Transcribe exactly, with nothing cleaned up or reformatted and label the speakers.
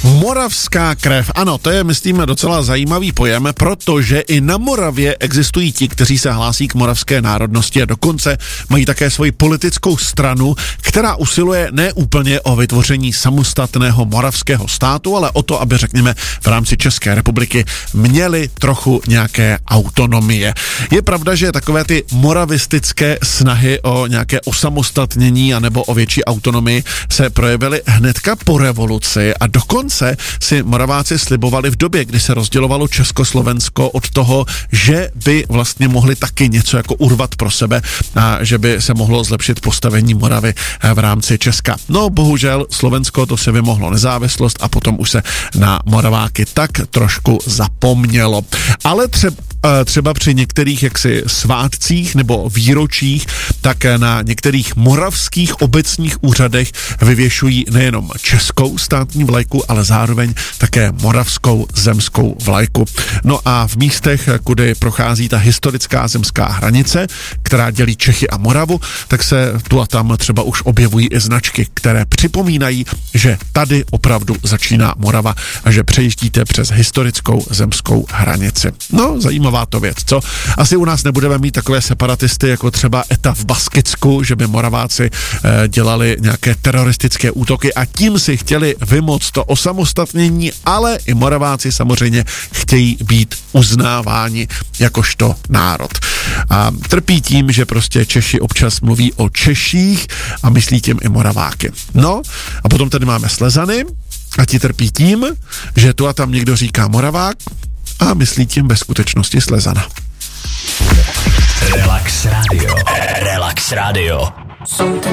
Speaker 1: Moravská krev. Ano, to je, myslím, docela zajímavý pojem, protože i na Moravě existují ti, kteří se hlásí k moravské národnosti a dokonce mají také svoji politickou stranu, která usiluje ne úplně o vytvoření samostatného moravského státu, ale o to, aby, řekněme, v rámci České republiky měli trochu nějaké autonomie. Je pravda, že takové ty moravistické snahy o nějaké osamostatnění anebo o větší autonomii se projevily hnedka po revoluci a dokonce si Moraváci slibovali v době, kdy se rozdělovalo Československo od toho, že by vlastně mohli taky něco jako urvat pro sebe a že by se mohlo zlepšit postavení Moravy v rámci Česka. No bohužel Slovensko to se vymohlo nezávislost a potom už se na Moraváky tak trošku zapomnělo. Ale třeba třeba při některých jaksi svátcích nebo výročích, tak na některých moravských obecních úřadech vyvěšují nejenom českou státní vlajku, ale zároveň také moravskou zemskou vlajku. No a v místech, kudy prochází ta historická zemská hranice, která dělí Čechy a Moravu, tak se tu a tam třeba už objevují i značky, které připomínají, že tady opravdu začíná Morava a že přejíždíte přes historickou zemskou hranici. No, zajímavé to věc, co? Asi u nás nebudeme mít takové separatisty jako třeba Eta v Baskicku, že by Moraváci e, dělali nějaké teroristické útoky a tím si chtěli vymoct to osamostatnění, ale i Moraváci samozřejmě chtějí být uznáváni jakožto národ. A trpí tím, že prostě Češi občas mluví o Češích a myslí tím i Moraváky. No a potom tady máme Slezany a ti trpí tím, že tu a tam někdo říká Moravák a myslí tím ve skutečnosti Slezana.
Speaker 2: Relax Radio. Relax Radio.